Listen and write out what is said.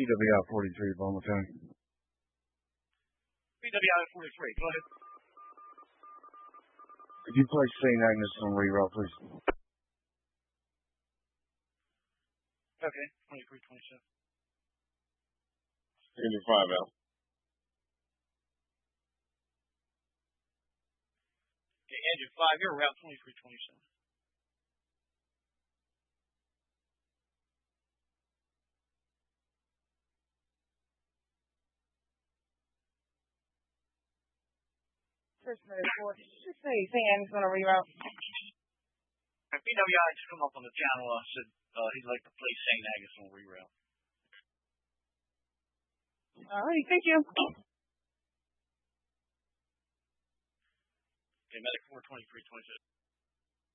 PWI 43, Bowman County. PWI 43, go ahead. Could you place St. Agnes on reroute, please? Okay, 2327. Engine 5 out. Okay, Engine 5, you're route 2327. First Mary 4, just say St. Agnes going to reroute. PWI just come up on the channel. Said he'd like to place St. Agnes on reroute. All right, thank you. Okay, Medic 42326.